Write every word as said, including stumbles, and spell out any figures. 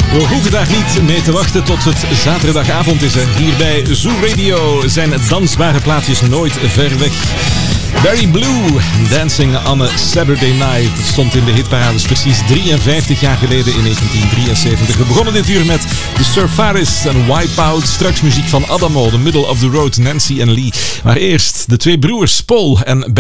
We hoeven daar niet mee te wachten tot het zaterdagavond is. Hè. Hier bij Zoo Radio zijn dansbare plaatjes nooit ver weg. Barry Blue, Dancing on a Saturday Night. Het stond in de hitparades precies drieënvijftig jaar geleden in negentien drieënzeventig. We begonnen dit uur met The Surfaris en Wipeout. Straks muziek van Adamo, The Middle of the Road, Nancy en Lee. Maar eerst de twee broers Paul en